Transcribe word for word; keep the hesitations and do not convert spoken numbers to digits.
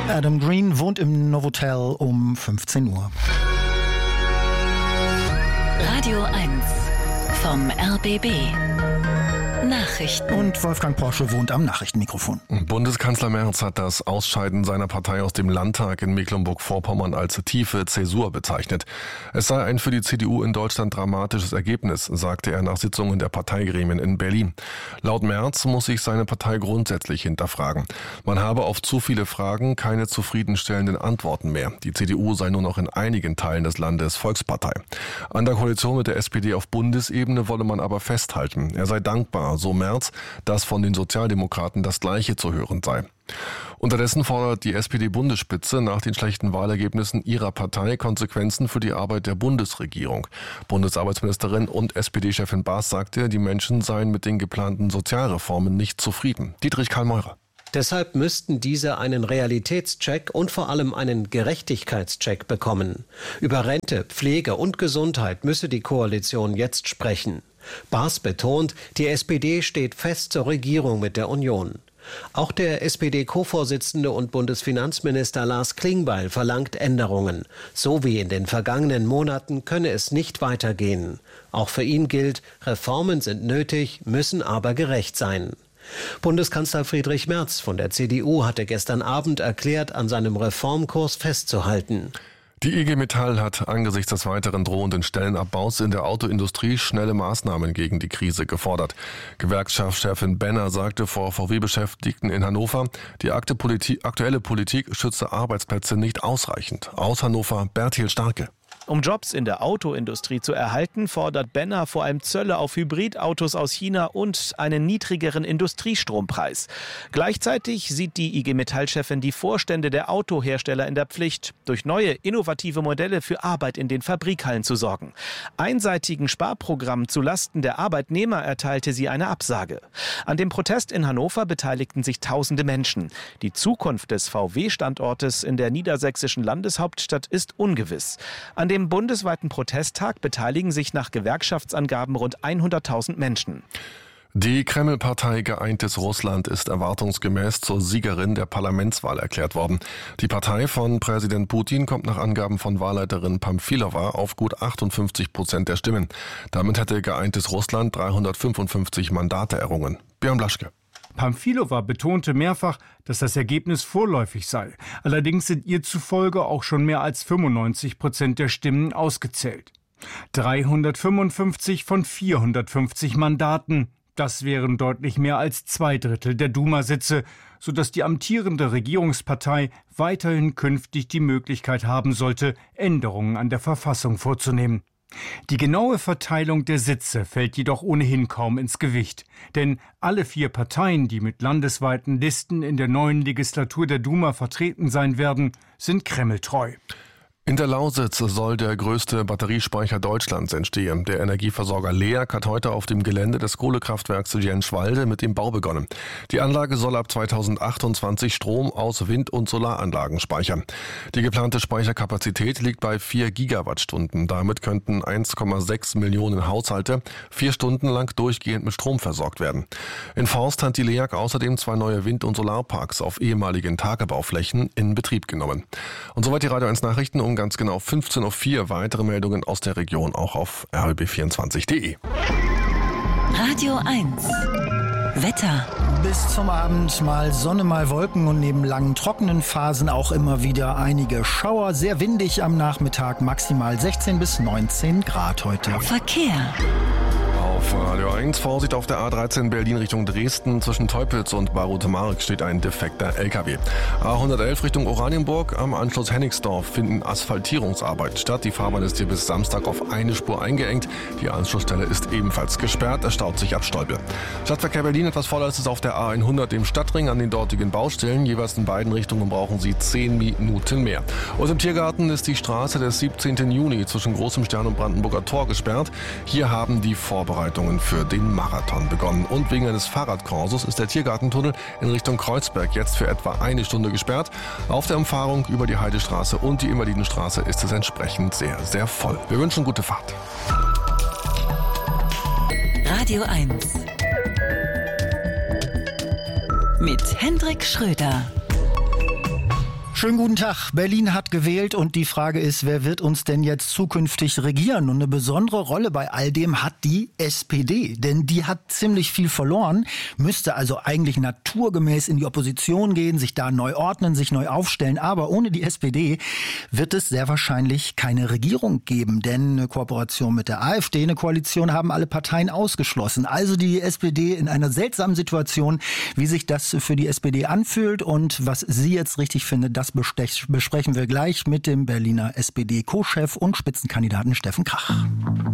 Adam Green wohnt im Novotel um fünfzehn Uhr. Radio eins vom R B B. Nachrichten. Und Wolfgang Porsche wohnt am Nachrichtenmikrofon. Bundeskanzler Merz hat das Ausscheiden seiner Partei aus dem Landtag in Mecklenburg-Vorpommern als tiefe Zäsur bezeichnet. Es sei ein für die C D U in Deutschland dramatisches Ergebnis, sagte er nach Sitzungen der Parteigremien in Berlin. Laut Merz muss sich seine Partei grundsätzlich hinterfragen. Man habe auf zu viele Fragen keine zufriedenstellenden Antworten mehr. Die C D U sei nur noch in einigen Teilen des Landes Volkspartei. An der Koalition mit der S P D auf Bundesebene wolle man aber festhalten. Er sei dankbar, so Merz, dass von den Sozialdemokraten das Gleiche zu hören sei. Unterdessen fordert die S P D-Bundesspitze nach den schlechten Wahlergebnissen ihrer Partei Konsequenzen für die Arbeit der Bundesregierung. Bundesarbeitsministerin und S P D-Chefin Baas sagte, die Menschen seien mit den geplanten Sozialreformen nicht zufrieden. Dietrich Karl-Meurer. Deshalb müssten diese einen Realitätscheck und vor allem einen Gerechtigkeitscheck bekommen. Über Rente, Pflege und Gesundheit müsse die Koalition jetzt sprechen. Baas betont, die S P D steht fest zur Regierung mit der Union. Auch der S P D-Co-Vorsitzende und Bundesfinanzminister Lars Klingbeil verlangt Änderungen. So wie in den vergangenen Monaten könne es nicht weitergehen. Auch für ihn gilt, Reformen sind nötig, müssen aber gerecht sein. Bundeskanzler Friedrich Merz von der C D U hatte gestern Abend erklärt, an seinem Reformkurs festzuhalten. Die I G Metall hat angesichts des weiteren drohenden Stellenabbaus in der Autoindustrie schnelle Maßnahmen gegen die Krise gefordert. Gewerkschaftschefin Benner sagte vor V W-Beschäftigten in Hannover, die aktuelle Politik schütze Arbeitsplätze nicht ausreichend. Aus Hannover Bertil Starke. Um Jobs in der Autoindustrie zu erhalten, fordert Benner vor allem Zölle auf Hybridautos aus China und einen niedrigeren Industriestrompreis. Gleichzeitig sieht die I G Metall-Chefin die Vorstände der Autohersteller in der Pflicht, durch neue innovative Modelle für Arbeit in den Fabrikhallen zu sorgen. Einseitigen Sparprogrammen zulasten der Arbeitnehmer erteilte sie eine Absage. An dem Protest in Hannover beteiligten sich tausende Menschen. Die Zukunft des V W-Standortes in der niedersächsischen Landeshauptstadt ist ungewiss. An dem bundesweiten Protesttag beteiligen sich nach Gewerkschaftsangaben rund hunderttausend Menschen. Die Kreml-Partei Geeintes Russland ist erwartungsgemäß zur Siegerin der Parlamentswahl erklärt worden. Die Partei von Präsident Putin kommt nach Angaben von Wahlleiterin Pamfilova auf gut achtundfünfzig Prozent der Stimmen. Damit hätte Geeintes Russland dreihundertfünfundfünfzig Mandate errungen. Björn Blaschke. Pamfilova betonte mehrfach, dass das Ergebnis vorläufig sei. Allerdings sind ihr zufolge auch schon mehr als fünfundneunzig Prozent der Stimmen ausgezählt. dreihundertfünfundfünfzig von vierhundertfünfzig Mandaten. Das wären deutlich mehr als zwei Drittel der Duma-Sitze, sodass die amtierende Regierungspartei weiterhin künftig die Möglichkeit haben sollte, Änderungen an der Verfassung vorzunehmen. Die genaue Verteilung der Sitze fällt jedoch ohnehin kaum ins Gewicht. Denn alle vier Parteien, die mit landesweiten Listen in der neuen Legislatur der Duma vertreten sein werden, sind kremltreu. In der Lausitz soll der größte Batteriespeicher Deutschlands entstehen. Der Energieversorger L E A G hat heute auf dem Gelände des Kohlekraftwerks Jenschwalde mit dem Bau begonnen. Die Anlage soll ab zweitausendachtundzwanzig Strom aus Wind- und Solaranlagen speichern. Die geplante Speicherkapazität liegt bei vier Gigawattstunden. Damit könnten eins Komma sechs Millionen Haushalte vier Stunden lang durchgehend mit Strom versorgt werden. In Forst hat die L E A G außerdem zwei neue Wind- und Solarparks auf ehemaligen Tagebauflächen in Betrieb genommen. Und soweit die Radio eins Nachrichten um ganz genau fünfzehn Uhr vier. Weitere Meldungen aus der Region auch auf r l b vierundzwanzig punkt de. Radio eins. Wetter. Bis zum Abend mal Sonne, mal Wolken und neben langen trockenen Phasen auch immer wieder einige Schauer. Sehr windig am Nachmittag, maximal sechzehn bis neunzehn Grad heute. Verkehr. Auf Radio eins, Vorsicht auf der A dreizehn Berlin Richtung Dresden. Zwischen Teupitz und Barutemark steht ein defekter L K W. A hundertelf Richtung Oranienburg, am Anschluss Hennigsdorf finden Asphaltierungsarbeiten statt. Die Fahrbahn ist hier bis Samstag auf eine Spur eingeengt. Die Anschlussstelle ist ebenfalls gesperrt. Es staut sich ab Stolpe. Stadtverkehr Berlin etwas voller ist es auf der A hundert im Stadtring an den dortigen Baustellen. Jeweils in beiden Richtungen brauchen Sie zehn Minuten mehr. Und im Tiergarten ist die Straße des siebzehnten Juni zwischen Großem Stern und Brandenburger Tor gesperrt. Hier haben die Vorbereitungen für den Marathon begonnen. Und wegen eines Fahrradkorsos ist der Tiergartentunnel in Richtung Kreuzberg jetzt für etwa eine Stunde gesperrt. Auf der Umfahrung über die Heidestraße und die Invalidenstraße ist es entsprechend sehr, sehr voll. Wir wünschen gute Fahrt. Radio eins. Mit Hendrik Schröder. Schönen guten Tag. Berlin hat gewählt und die Frage ist, wer wird uns denn jetzt zukünftig regieren? Und eine besondere Rolle bei all dem hat die S P D, denn die hat ziemlich viel verloren, müsste also eigentlich naturgemäß in die Opposition gehen, sich da neu ordnen, sich neu aufstellen. Aber ohne die S P D wird es sehr wahrscheinlich keine Regierung geben, denn eine Kooperation mit der AfD, eine Koalition haben alle Parteien ausgeschlossen. Also die S P D in einer seltsamen Situation, wie sich das für die S P D anfühlt und was sie jetzt richtig findet, das besprechen wir gleich mit dem Berliner S P D-Co-Chef und Spitzenkandidaten Steffen Krach.